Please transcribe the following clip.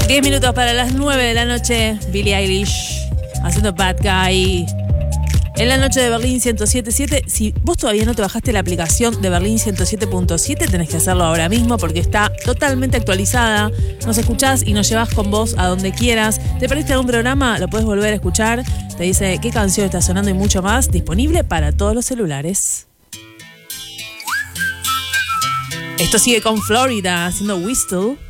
10 minutos para las 9 de la noche, Billie Eilish haciendo Bad Guy. En la noche de Berlín 107.7. Si vos todavía no te bajaste la aplicación de Berlín 107.7, tenés que hacerlo ahora mismo porque está totalmente actualizada. Nos escuchás y nos llevás con vos a donde quieras. ¿Te perdiste algún programa? Lo podés volver a escuchar. Te dice qué canción está sonando y mucho más. Disponible para todos los celulares. Esto sigue con Florida haciendo Whistle.